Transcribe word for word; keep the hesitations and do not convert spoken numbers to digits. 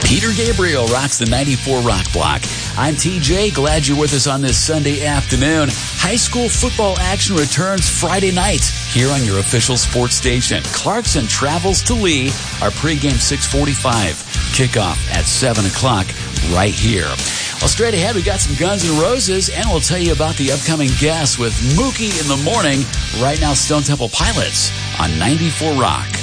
Peter Gabriel rocks the ninety-four Rock Block. I'm T J. Glad you're with us on this Sunday afternoon. High school football action returns Friday night here on your official sports station. Clarkson travels to Lee. Our pregame six forty-five. Kickoff at seven o'clock right here. Well, straight ahead, we got some Guns N' Roses, and we'll tell you about the upcoming guests with Mookie in the morning. Right now, Stone Temple Pilots on ninety-four Rock.